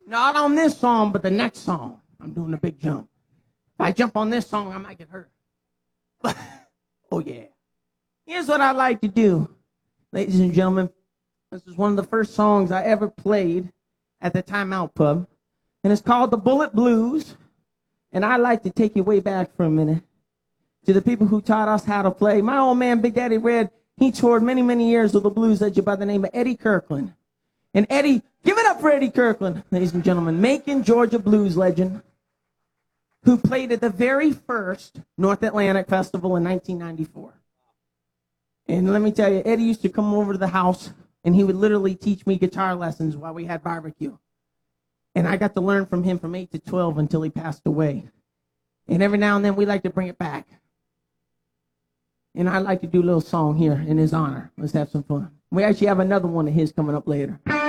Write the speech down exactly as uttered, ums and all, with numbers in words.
Not on this song, but the next song. I'm doing a big jump. If I jump on this song, I might get hurt. Oh, yeah. Here's what I like to do, ladies and gentlemen. This is one of the first songs I ever played at the Time Out Pub, and it's called The Bullet Blues. And I like to take you way back for a minute to the people who taught us how to play. My old man, Big Daddy Red, he toured many, many years with a blues legend by the name of Eddie Kirkland. And Eddie, give it up for Eddie Kirkland, ladies and gentlemen, Macon, Georgia blues legend, who played at the very first North Atlantic Festival in nineteen ninety-four. And let me tell you, Eddie used to come over to the house, and he would literally teach me guitar lessons while we had barbecue. And I got to learn from him from eight to twelve until he passed away. And every now and then, we like to bring it back. And I like to do a little song here in his honor. Let's have some fun. We actually have another one of his coming up later.